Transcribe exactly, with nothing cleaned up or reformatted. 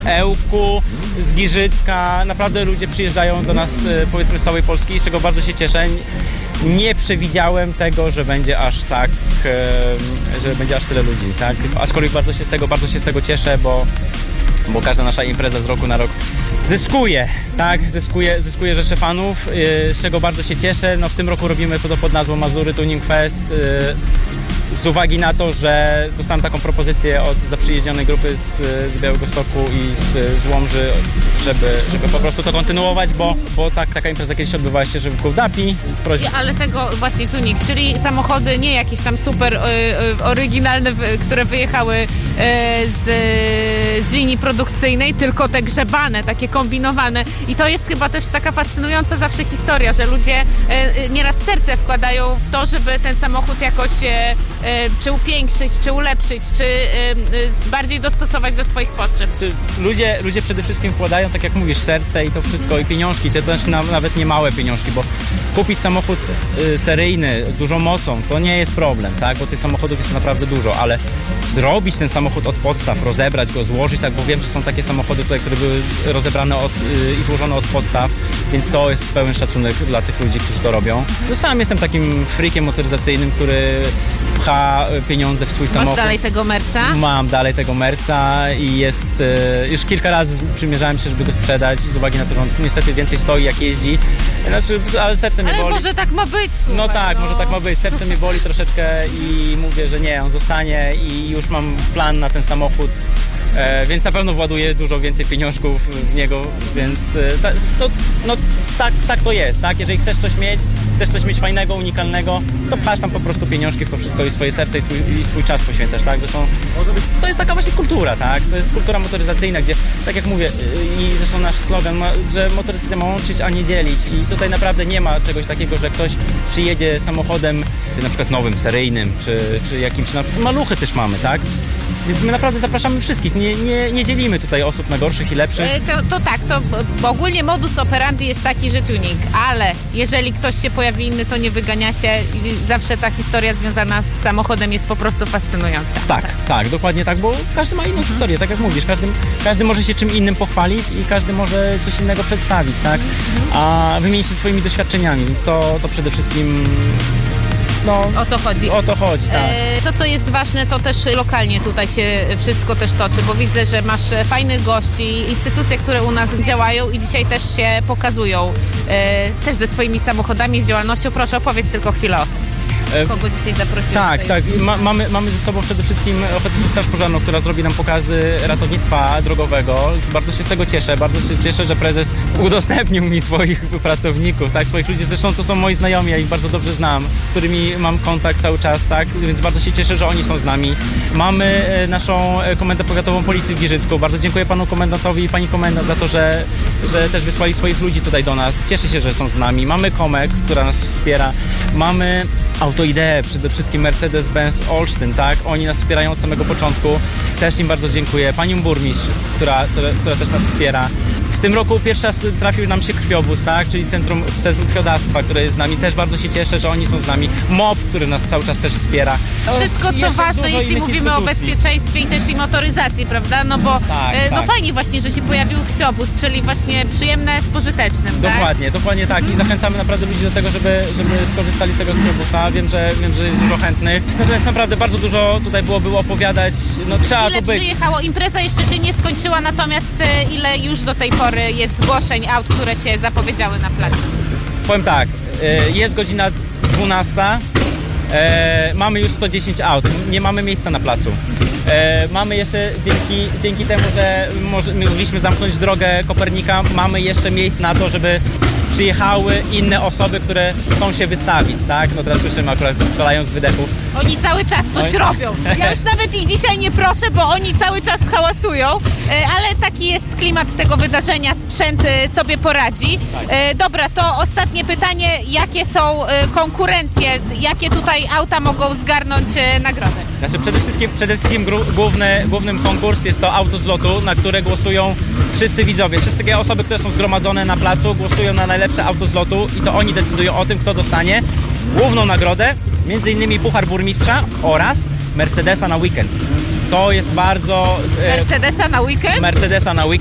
Ełku, z Giżycka. Naprawdę ludzie przyjeżdżają do nas, powiedzmy, z całej Polski, z czego bardzo się cieszę. Nie przewidziałem tego, że będzie aż tak, że będzie aż tyle ludzi, tak? Aczkolwiek bardzo się z tego, bardzo się z tego cieszę, bo, bo każda nasza impreza z roku na rok zyskuje, tak? Zyskuje, zyskuje rzesze fanów, z czego bardzo się cieszę. No, w tym roku robimy to pod nazwą Mazury Tuning Fest. Z uwagi na to, że dostałem taką propozycję od zaprzyjaźnionej grupy z, z Białegostoku i z, z Łomży, żeby, żeby po prostu to kontynuować, bo, bo tak, taka impreza kiedyś odbywała się, że w Kołdapi. Prośba. Ale tego właśnie tuning, czyli samochody nie jakieś tam super y, y, oryginalne, które wyjechały y, z, z linii produkcyjnej, tylko te grzebane, takie kombinowane. I to jest chyba też taka fascynująca zawsze historia, że ludzie y, y, nieraz serce wkładają w to, żeby ten samochód jakoś y, czy upiększyć, czy ulepszyć, czy y, bardziej dostosować do swoich potrzeb. Ludzie, ludzie przede wszystkim wkładają, tak jak mówisz, serce i to wszystko, i pieniążki, to też nawet nie małe pieniążki, bo kupić samochód y, seryjny z dużą mocą to nie jest problem, tak, bo tych samochodów jest naprawdę dużo, ale zrobić ten samochód od podstaw, rozebrać go, złożyć, tak, bo wiem, że są takie samochody tutaj, które były rozebrane od, y, i złożone od podstaw, więc to jest pełen szacunek dla tych ludzi, którzy to robią. No, sam jestem takim freakiem motoryzacyjnym, który pcha pieniądze w swój Masz samochód. Masz dalej tego Merca? Mam dalej tego Merca i jest, y, już kilka razy przymierzałem się, żeby go sprzedać z uwagi na to, że on niestety więcej stoi, jak jeździ. Znaczy, ale serce mnie ale boli. Ale może tak ma być, słuchaj, No tak, no. może tak ma być. Serce mnie boli troszeczkę i mówię, że nie, on zostanie i już mam plan na ten samochód. E, więc na pewno właduję dużo więcej pieniążków w niego, więc e, ta, no, no tak, tak to jest, tak? Jeżeli chcesz coś mieć, chcesz coś mieć fajnego, unikalnego, to pchasz tam po prostu pieniążki w to wszystko i swoje serce i swój, i swój czas poświęcasz, tak? Zresztą to jest taka właśnie kultura, tak? To jest kultura motoryzacyjna, gdzie, tak jak mówię, i zresztą nasz slogan, ma, że motoryzacja ma łączyć, a nie dzielić, i tutaj naprawdę nie ma czegoś takiego, że ktoś przyjedzie samochodem na przykład nowym, seryjnym, czy, czy jakimś, na przykład maluchy też mamy, tak? Więc my naprawdę zapraszamy wszystkich, nie, nie, nie dzielimy tutaj osób na gorszych i lepszych. To, to tak, to bo ogólnie modus operandi jest taki, że tuning, ale jeżeli ktoś się pojawi inny, to nie wyganiacie. Zawsze ta historia związana z samochodem jest po prostu fascynująca. Tak, tak, dokładnie tak, bo każdy ma inną mhm. historię, tak jak mówisz, każdy, każdy może się czym innym pochwalić i każdy może coś innego przedstawić, tak? A wymienić się swoimi doświadczeniami, więc to, to przede wszystkim... No, o to chodzi. O to chodzi, tak. E, to, co jest ważne, to też lokalnie tutaj się wszystko też toczy, bo widzę, że masz fajnych gości, instytucje, które u nas działają i dzisiaj też się pokazują, e, też ze swoimi samochodami, z działalnością. Proszę, opowiedz tylko chwilę o tym. Kogo dzisiaj zaprosiłeś? Tak, tak. Ma, mamy, mamy ze sobą przede wszystkim Ochotniczą Straż Pożarną, która zrobi nam pokazy ratownictwa drogowego. Bardzo się z tego cieszę. Bardzo się cieszę, że prezes udostępnił mi swoich pracowników, tak, swoich ludzi. Zresztą to są moi znajomi, ja ich bardzo dobrze znam, z którymi mam kontakt cały czas, tak, więc bardzo się cieszę, że oni są z nami. Mamy naszą Komendę Powiatową Policji w Giżycku. Bardzo dziękuję panu komendantowi i pani komendant za to, że, że też wysłali swoich ludzi tutaj do nas. Cieszę się, że są z nami. Mamy Komek, która nas wspiera. Mamy Autoideę, przede wszystkim Mercedes-Benz Olsztyn, tak? Oni nas wspierają od samego początku. Też im bardzo dziękuję. Panią burmistrz, która, która, która też nas wspiera. W tym roku pierwszy raz trafił nam się krwiobóz, tak? Czyli Centrum, Centrum Krwiodawstwa, które jest z nami. Też bardzo się cieszę, że oni są z nami. M O P, który nas cały czas też wspiera. Wszystko, co ważne, jeśli mówimy o bezpieczeństwie i też i motoryzacji, prawda? No bo tak, e, no tak. Fajnie właśnie, że się pojawił krwiobóz, czyli właśnie przyjemne z pożytecznym, Dokładnie, tak? dokładnie tak. I zachęcamy naprawdę ludzi do tego, żeby, żeby skorzystali z tego krwiobusa. Wiem, że, wiem, że jest dużo chętnych. Natomiast naprawdę bardzo dużo tutaj było, było opowiadać. No, trzeba ile tu być. Przyjechało? Impreza jeszcze się nie skończyła, natomiast e, ile już do tej pory jest zgłoszeń aut, które się zapowiedziały na placu? Powiem tak, jest godzina dwunasta, mamy już sto dziesięć aut, nie mamy miejsca na placu. Mamy jeszcze, dzięki, dzięki temu, że mogliśmy zamknąć drogę Kopernika, mamy jeszcze miejsce na to, żeby przyjechały inne osoby, które chcą się wystawić, tak? No teraz słyszymy, akurat strzelają z wydechów. Oni cały czas coś Oj. robią. Ja już nawet ich dzisiaj nie proszę, bo oni cały czas hałasują, ale taki jest klimat tego wydarzenia, sprzęt sobie poradzi. Tak. Dobra, to ostatnie pytanie, jakie są konkurencje, jakie tutaj auta mogą zgarnąć nagrodę? Znaczy przede wszystkim, przede wszystkim główny, głównym konkurs jest to auto z lotu, na które głosują wszyscy widzowie. Wszystkie osoby, które są zgromadzone na placu, głosują na najlepsze auto z lotu i to oni decydują o tym, kto dostanie główną nagrodę, między innymi puchar burmistrza oraz Mercedesa na weekend. To jest bardzo... e, Mercedesa na weekend? Mercedesa na weekend.